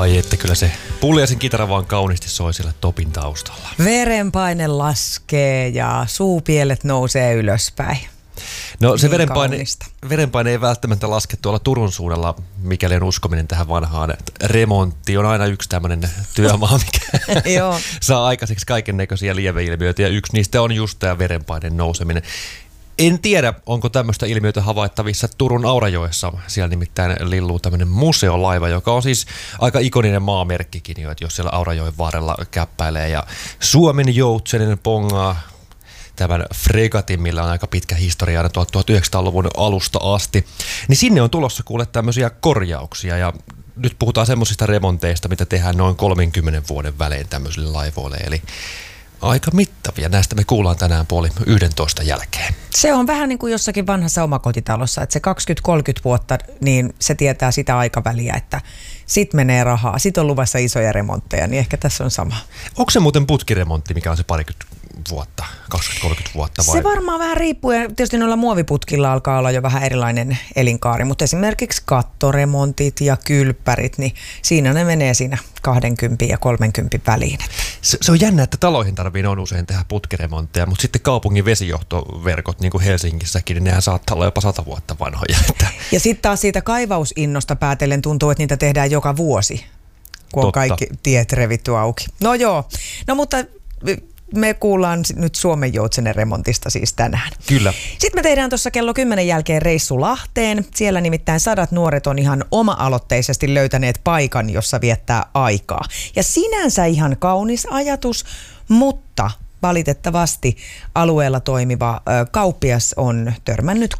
Ai että kyllä se Pulliaisen kitara vaan kauniisti soi siellä Topin taustalla. Verenpaine laskee ja suupielet nousee ylöspäin. No se Niin verenpaine ei välttämättä laske tuolla Turun suunnalla, mikäli on uskominen tähän vanhaan. Remontti on aina yksi tämmöinen työmaa, mikä saa aikaiseksi kaiken näköisiä lieveilmiöitä ja yksi niistä on just tämä verenpaineen nouseminen. En tiedä, onko tämmöistä ilmiötä havaittavissa Turun Aurajoessa. Siellä nimittäin lilluu tämmöinen museolaiva, joka on siis aika ikoninen maamerkkikin jo, että jos siellä Aurajoen varrella käppäilee ja Suomen joutsenen pongaa tämän fregatin, millä on aika pitkä historia aina 1900-luvun alusta asti, niin sinne on tulossa kuule tämmöisiä korjauksia ja nyt puhutaan semmoisista remonteista, mitä tehdään noin 30 vuoden välein tämmöisille laivoille, eli aika mittavia. Näistä me kuullaan tänään 10:30 jälkeen. Se on vähän niin kuin jossakin vanhassa omakotitalossa, että se 20-30 vuotta, niin se tietää sitä aikaväliä, että sit menee rahaa, sit on luvassa isoja remontteja, niin ehkä tässä on sama. Onko se muuten putkiremontti, mikä on se 20 vuotta, 20-30 vuotta vai? Se varmaan vähän riippuu, ja tietysti noilla muoviputkilla alkaa olla jo vähän erilainen elinkaari, mutta esimerkiksi kattoremontit ja kylppärit, niin siinä ne menee siinä 20 ja 30 väliin. Se on jännä, että taloihin tarvii noin usein tehdä putkiremontteja, mutta sitten kaupungin vesijohtoverkot, niin kuin Helsingissäkin, niin nehän saattaa olla jopa 100 vuotta vanhoja. Ja sitten taas siitä kaivausinnosta päätellen tuntuu, että niitä tehdään joka vuosi, kun on kaikki tiet revitty auki. No joo, no mutta me kuullaan nyt Suomen joutsenen remontista siis tänään. Kyllä. Sitten me tehdään tuossa kello 10 jälkeen reissu Lahteen. Siellä nimittäin 100 nuoret on ihan oma-aloitteisesti löytäneet paikan, jossa viettää aikaa. Ja sinänsä ihan kaunis ajatus, mutta valitettavasti alueella toimiva kauppias on törmännyt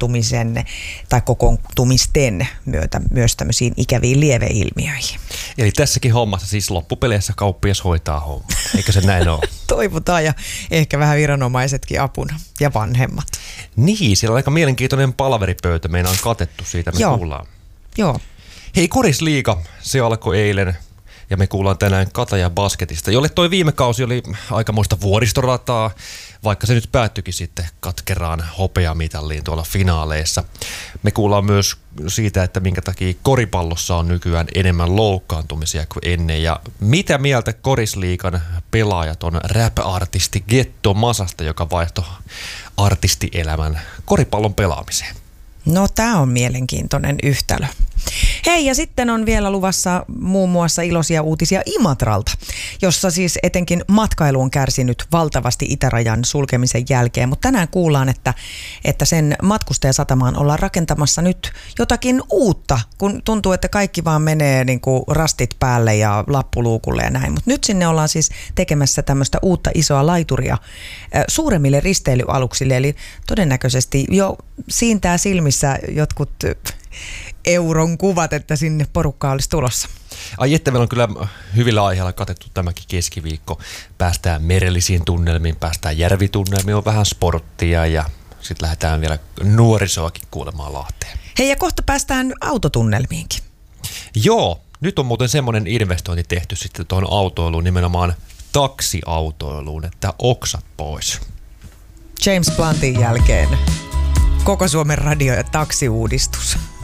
kokoontumisten myötä myös tämmöisiin ikäviin lieveilmiöihin. Eli tässäkin hommassa siis loppupeleissä kauppias hoitaa hommaa, eikö se näin ole? Toivotaan ja ehkä vähän viranomaisetkin apuna ja vanhemmat. Niin, siellä on aika mielenkiintoinen palaveripöytä, meillä on katettu siitä, me kuullaan. Joo. Hei, Korisliiga, se alkoi eilen. Ja me kuullaan tänään Katajan basketista, jolle toi viime kausi oli aikamoista vuoristorataa, vaikka se nyt päättyikin sitten katkeraan hopeamitalliin tuolla finaaleissa. Me kuullaan myös siitä, että minkä takia koripallossa on nykyään enemmän loukkaantumisia kuin ennen. Ja mitä mieltä Korisliigan pelaajat on rap-artisti Getto Masasta, joka vaihtoi artistielämän koripallon pelaamiseen? No tää on mielenkiintoinen yhtälö. Hei, ja sitten on vielä luvassa muun muassa iloisia uutisia Imatralta, jossa siis etenkin matkailu on kärsinyt valtavasti itärajan sulkemisen jälkeen, mutta tänään kuullaan, että sen matkustajasatamaan ollaan rakentamassa nyt jotakin uutta, kun tuntuu, että kaikki vaan menee niin kuin rastit päälle ja lappuluukulle ja näin, mutta nyt sinne ollaan siis tekemässä tämmöistä uutta isoa laituria suuremmille risteilyaluksille, eli todennäköisesti jo siintää silmissä jotkut euron kuvat, että sinne porukkaa olisi tulossa. Ai että meillä on kyllä hyvillä aiheilla katettu tämäkin keskiviikko. Päästään merellisiin tunnelmiin, päästään järvitunnelmiin, on vähän sporttia ja sitten lähdetään vielä nuorisoakin kuulemaan Lahteen. Hei, ja kohta päästään autotunnelmiinkin. Joo, nyt on muuten semmoinen investointi tehty sitten tuohon autoiluun, nimenomaan taksiautoiluun, että oksat pois. James Bluntin jälkeen koko Suomen radio- ja taksiuudistus.